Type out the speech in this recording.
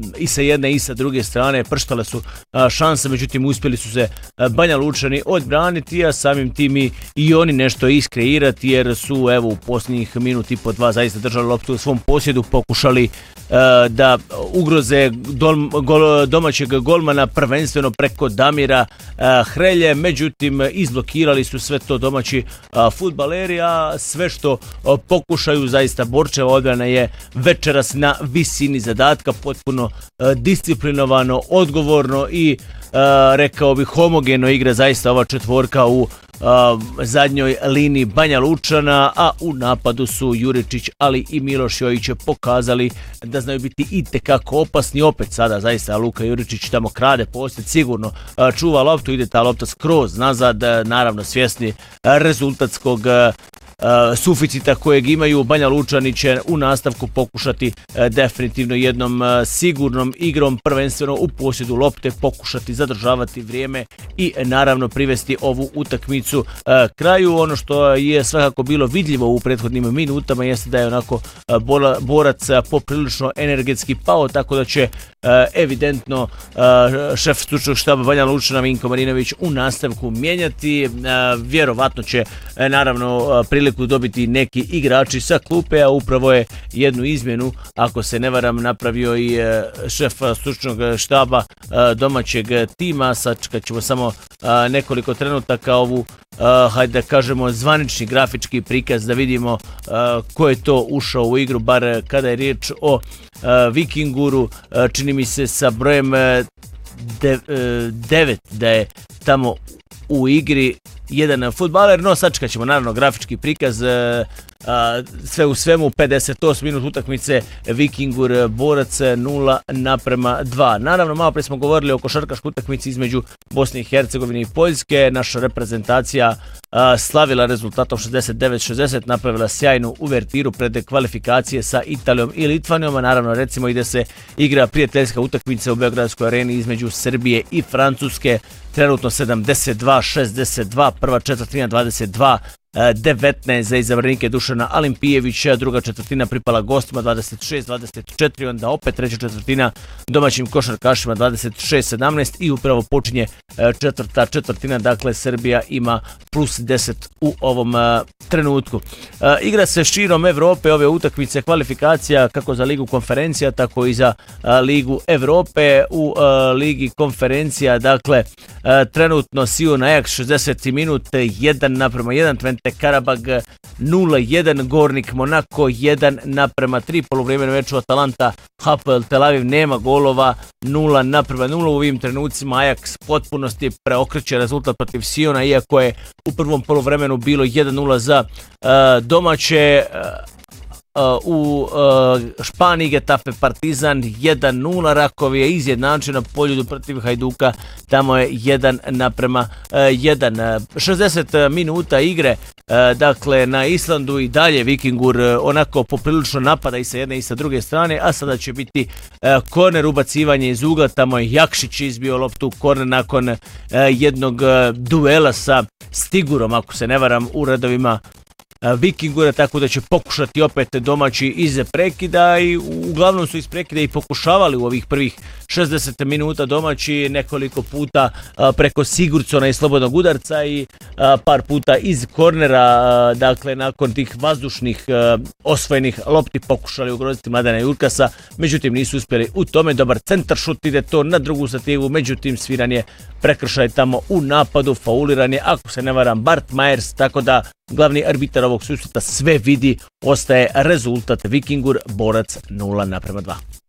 i sa jedne i sa druge strane, prštale su šanse, međutim uspjeli su se Banja Lučani odbraniti, a samim tim i oni nešto iskreirati, jer su evo u posljednjih minut i po dva zaista držali loptu u svom posjedu, pokušali da ugroze domaćeg golmana, prvenstveno preko Damira Hrelje, međutim izblokirali su sve to domaći fudbaleri, a sve što pokušaju, zaista Borčeva odbrana je večeras na visini zadatka, potpuno disciplinovano, odgovorno i rekao bih homogeno igra zaista ova četvorka u zadnjoj liniji Banja Lučana, a u napadu su Juričić, ali i Miloš Jojić pokazali da znaju biti itekako opasni. Opet sada zaista Luka Juričić tamo krade posjed, sigurno čuva loptu, ide ta lopta skroz nazad, naravno svjesni rezultatskog suficita kojeg imaju. Banja Lučani će u nastavku pokušati definitivno jednom sigurnom igrom, prvenstveno u posjedu lopte, pokušati zadržavati vrijeme i naravno privesti ovu utakmicu kraju. Ono što je svakako bilo vidljivo u prethodnim minutama jeste da je onako borac poprilično energetski pao, tako da će evidentno šef stručnog štaba Banja Lučana Vinko Marinović u nastavku mijenjati. Vjerovatno će naravno priliku dobiti neki igrači sa klupe, a upravo je jednu izmjenu, ako se ne varam, napravio i šef stručnog štaba domaćeg tima. Sačekat ćemo samo nekoliko trenutaka ovu, hajde da kažemo, zvanični grafički prikaz da vidimo ko je to ušao u igru, bar kada je riječ o Vikinguru. Čini mi se sa brojem 9 da je tamo u igri jedan fudbaler, no sačekat ćemo naravno grafički prikaz. Sve u svemu 58 minut utakmice, Vikingur Borac 0:2. Naravno, malo pre smo govorili o košarkaškoj utakmici između Bosne i Hercegovine i Poljske. Naša reprezentacija slavila rezultatom 69-60, napravila sjajnu uvertiru pred kvalifikacije sa Italijom i Litvanijom, a naravno recimo i da se igra prijateljska utakmica u Beogradskoj areni između Srbije i Francuske. Trenutno 72-62, prva četvrtina 22-19 za izabranike Dušana Alimpijevića, druga četvrtina pripala gostima 26-24, onda opet treća četvrtina domaćim košarkašima 26-17 i upravo počinje četvrta četvrtina, dakle Srbija ima plus 10 u ovom trenutku. Igra se širom Evrope ove utakmice kvalifikacija kako za Ligu konferencija, tako i za Ligu Evrope. U Ligi konferencija, dakle, trenutno Sion Ajax 60 minut 1:1, Twente Karabag 0:1, Gornik Monako 1:3, poluvremeno meču Atalanta Hapoel Tel Aviv nema golova 0:0. U ovim trenucima Ajax potpunosti preokreće rezultat protiv Siona, iako je u prvom poluvremenu bilo 1:0 za domaće. U Španiji Getafe Partizan 1:0, Rakovi je izjednačen na Poljudu protiv Hajduka, tamo je 1:1. 60 minuta igre, dakle na Islandu i dalje Vikingur onako poprilično napada i sa jedne i sa druge strane, a sada će biti korner, ubacivanje iz ugla, tamo je Jakšić izbio loptu, korner nakon jednog duela sa Stigurom, ako se ne varam, u redovima Vikingura, tako da će pokušati opet domaći iz prekida i uglavnom su iz prekida i pokušavali u ovih prvih 60 minuta domaći nekoliko puta preko Sigurdsona i slobodnog udarca i par puta iz kornera, dakle nakon tih vazdušnih osvojenih lopti pokušali ugroziti Mladena Jurkasa, međutim nisu uspjeli u tome. Dobar centar šut, ide to na drugu stativu, međutim sviran je prekršaj tamo u napadu, fauliran je, ako se ne varam, Bart Myers, tako da glavni arbitar ovog susreta sve vidi, ostaje rezultat Vikingur Borac 0:2.